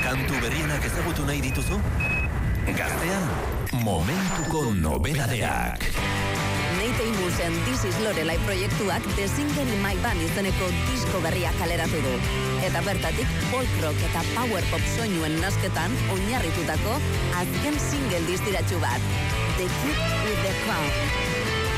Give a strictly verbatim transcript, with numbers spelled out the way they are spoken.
Kantu berrienak ezagutu nahi dituzu? Gaztea, momentuko nobedadeak. Neite Imusen This is Lorelai proiektuak The Singer in My Band izeneko disko berria kaleratu du. Eta bertatik folk rock eta power pop soinuen nasketan oinarritutako azken single distiratsu bat. The Kid with the Crown.